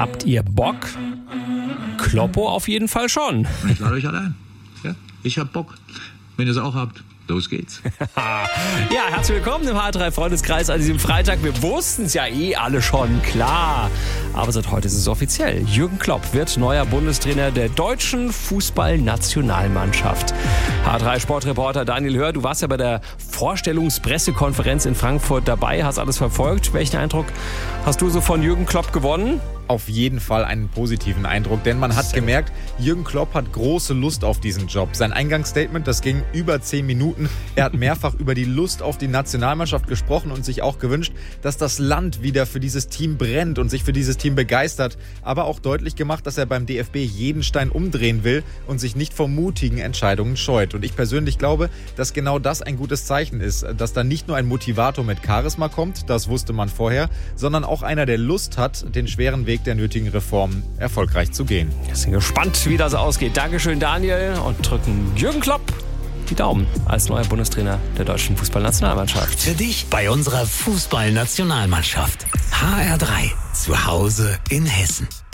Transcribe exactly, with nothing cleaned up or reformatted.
Habt ihr Bock? Kloppo auf jeden Fall schon. Ich lade euch allein. Ja? Ich hab Bock. Wenn ihr es auch habt, los geht's. Ja, herzlich willkommen im H R drei Freundeskreis an diesem Freitag. Wir wussten es ja eh alle schon, klar. Aber seit heute ist es offiziell. Jürgen Klopp wird neuer Bundestrainer der deutschen Fußballnationalmannschaft. H R drei Sportreporter Daniel Hör, du warst ja bei der Vorstellungspressekonferenz in Frankfurt dabei, hast alles verfolgt. Welchen Eindruck hast du so von Jürgen Klopp gewonnen? Auf jeden Fall einen positiven Eindruck, denn man hat gemerkt, Jürgen Klopp hat große Lust auf diesen Job. Sein Eingangsstatement, das ging über zehn Minuten. Er hat mehrfach über die Lust auf die Nationalmannschaft gesprochen und sich auch gewünscht, dass das Land wieder für dieses Team brennt und sich für dieses Team begeistert. Aber auch deutlich gemacht, dass er beim D F B jeden Stein umdrehen will und sich nicht vor mutigen Entscheidungen scheut. Und ich persönlich glaube, dass genau das ein gutes Zeichen ist, dass da nicht nur ein Motivator mit Charisma kommt, das wusste man vorher, sondern auch einer, der Lust hat, den schweren Weg der nötigen Reformen erfolgreich zu gehen. Wir sind gespannt, wie das ausgeht. Dankeschön, Daniel, und drücken Jürgen Klopp die Daumen als neuer Bundestrainer der deutschen Fußballnationalmannschaft. Für dich bei unserer Fußballnationalmannschaft. H R drei, zu Hause in Hessen.